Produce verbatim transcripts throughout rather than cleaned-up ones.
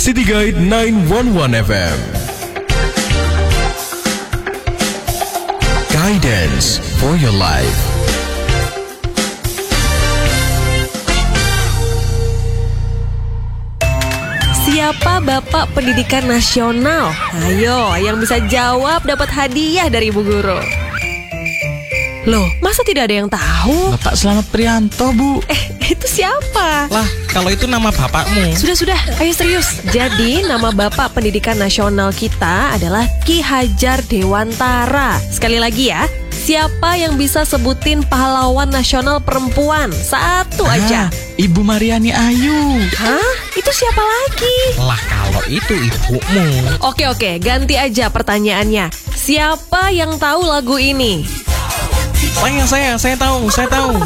City Guide sembilan satu satu F M. Guidance for your life. Siapa Bapak Pendidikan Nasional? Ayo, yang bisa jawab dapat hadiah dari Ibu Guru. Loh, masa tidak ada yang tahu? Bapak Slamet Prianto, Bu. Eh, itu siapa? Lah, kalau itu nama bapakmu. Sudah-sudah, ayo serius. Jadi, nama Bapak Pendidikan Nasional kita adalah Ki Hajar Dewantara. Sekali lagi ya, siapa yang bisa sebutin pahlawan nasional perempuan? Satu aja. Ah, Ibu Mariani Ayu. Hah? Itu siapa lagi? Lah, kalau itu ibumu. Oke, oke, ganti aja pertanyaannya. Siapa yang tahu lagu ini? Saya, saya, saya tahu, saya tahu.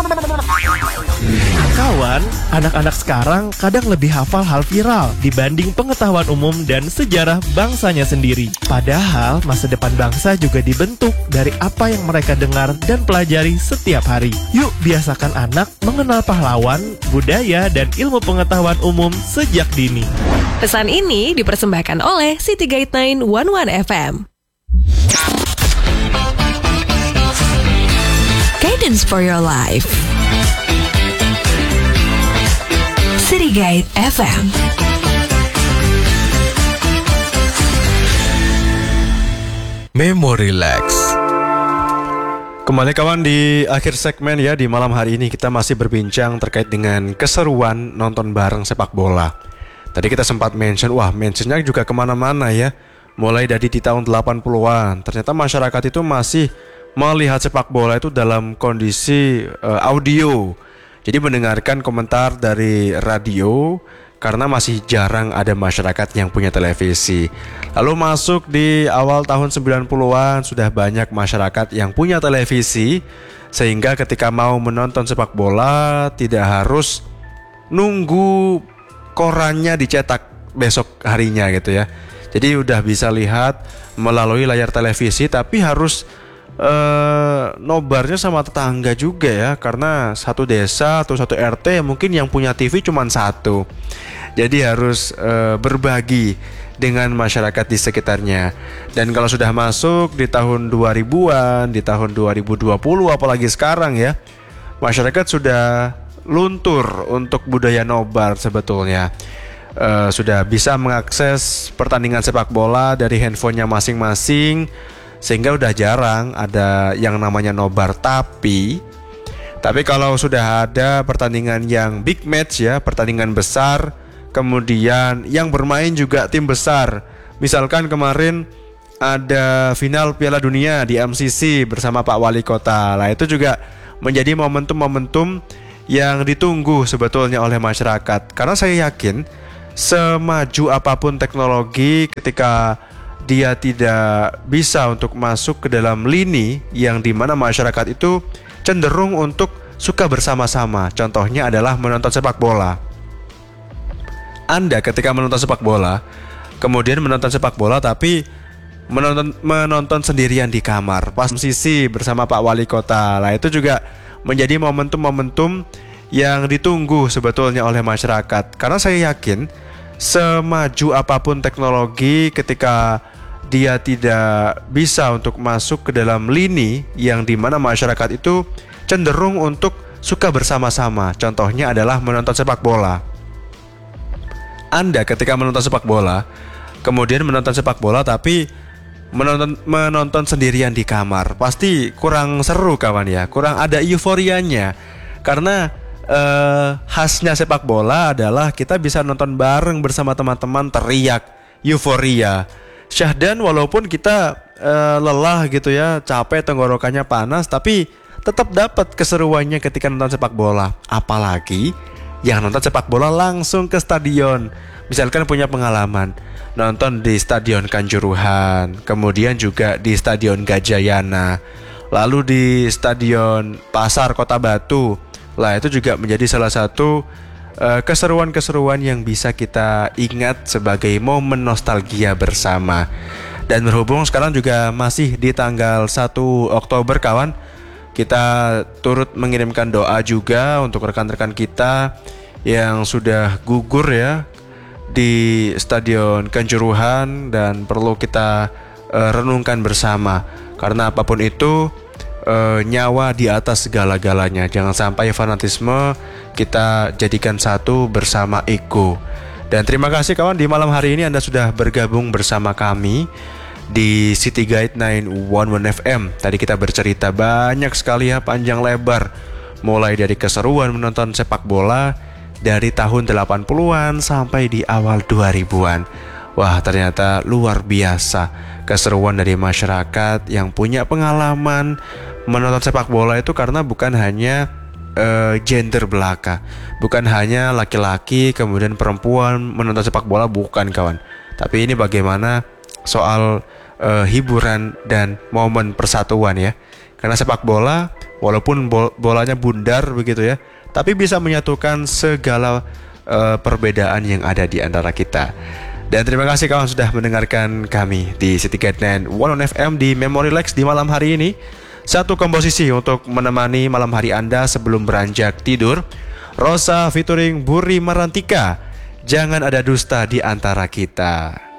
Kawan, anak-anak sekarang kadang lebih hafal hal viral dibanding pengetahuan umum dan sejarah bangsanya sendiri. Padahal masa depan bangsa juga dibentuk dari apa yang mereka dengar dan pelajari setiap hari. Yuk biasakan anak mengenal pahlawan, budaya, dan ilmu pengetahuan umum sejak dini. Pesan ini dipersembahkan oleh City Guide sembilan satu satu F M. Guidance for your life. City Guide F M. Memory Relax. Kembali kawan di akhir segmen ya, di malam hari ini kita masih berbincang terkait dengan keseruan nonton bareng sepak bola. Tadi kita sempat mention, wah mentionnya juga kemana-mana ya. Mulai dari di tahun delapan puluhan, ternyata masyarakat itu masih melihat sepak bola itu dalam kondisi uh, audio. Jadi mendengarkan komentar dari radio karena masih jarang ada masyarakat yang punya televisi. Lalu masuk di awal tahun sembilan puluhan sudah banyak masyarakat yang punya televisi, sehingga ketika mau menonton sepak bola tidak harus nunggu korannya dicetak besok harinya gitu ya. Jadi udah bisa lihat melalui layar televisi, tapi harus Uh, nobarnya sama tetangga juga ya, karena satu desa atau satu R T mungkin yang punya T V cuma satu, jadi harus uh, berbagi dengan masyarakat di sekitarnya. Dan kalau sudah masuk di tahun dua ribuan, di tahun dua ribu dua puluh apalagi sekarang ya, masyarakat sudah luntur untuk budaya nobar sebetulnya. Uh, sudah bisa mengakses pertandingan sepak bola dari handphonenya masing-masing, sehingga udah jarang ada yang namanya nobar. Tapi Tapi kalau sudah ada pertandingan yang big match ya, pertandingan besar, kemudian yang bermain juga tim besar. Misalkan kemarin ada final Piala Dunia di M C C bersama Pak Wali Kota. Nah itu juga menjadi momentum-momentum yang ditunggu sebetulnya oleh masyarakat. Karena saya yakin semaju apapun teknologi, ketika dia tidak bisa untuk masuk ke dalam lini yang dimana masyarakat itu cenderung untuk suka bersama-sama. Contohnya adalah menonton sepak bola. Anda ketika menonton sepak bola, kemudian menonton sepak bola tapi menonton menonton sendirian di kamar, pas sisi bersama Pak Wali Kota. Nah itu juga menjadi momentum-momentum yang ditunggu sebetulnya oleh masyarakat. Karena saya yakin semaju apapun teknologi, ketika dia tidak bisa untuk masuk ke dalam lini yang dimana masyarakat itu cenderung untuk suka bersama-sama. Contohnya adalah menonton sepak bola. Anda ketika menonton sepak bola, kemudian menonton sepak bola tapi menonton menonton sendirian di kamar, pasti kurang seru kawan ya, kurang ada euforianya. Karena eh, khasnya sepak bola adalah kita bisa nonton bareng bersama teman-teman, teriak, euforia. Syahdan walaupun kita uh, lelah gitu ya, capek, tenggorokannya panas, tapi tetap dapat keseruannya ketika nonton sepak bola. Apalagi yang nonton sepak bola langsung ke stadion. Misalkan punya pengalaman nonton di Stadion Kanjuruhan, kemudian juga di Stadion Gajayana, lalu di Stadion Pasar Kota Batu. Lah itu juga menjadi salah satu Uh, keseruan-keseruan yang bisa kita ingat sebagai momen nostalgia bersama. Dan berhubung sekarang juga masih di tanggal satu Oktober kawan, kita turut mengirimkan doa juga untuk rekan-rekan kita yang sudah gugur ya di Stadion Kanjuruhan dan perlu kita uh, renungkan bersama. Karena apapun itu, uh, nyawa di atas segala-galanya. Jangan sampai fanatisme kita jadikan satu bersama ego. Dan terima kasih kawan, di malam hari ini Anda sudah bergabung bersama kami di City Guide sembilan satu satu F M. Tadi kita bercerita banyak sekali ya, panjang lebar, mulai dari keseruan menonton sepak bola dari tahun delapan puluhan sampai di awal dua ribuan. Wah, ternyata luar biasa keseruan dari masyarakat yang punya pengalaman menonton sepak bola itu, karena bukan hanya uh, gender belaka, bukan hanya laki-laki kemudian perempuan menonton sepak bola, bukan kawan. Tapi ini bagaimana soal uh, hiburan dan momen persatuan ya. Karena sepak bola walaupun bol- bolanya bundar begitu ya, tapi bisa menyatukan segala uh, perbedaan yang ada di antara kita. Dan terima kasih kawan sudah mendengarkan kami di City Guide sembilan satu satu F M di Memory Lex di malam hari ini. Satu komposisi untuk menemani malam hari Anda sebelum beranjak tidur. Rosa featuring Buri Marantika, Jangan Ada Dusta di Antara Kita.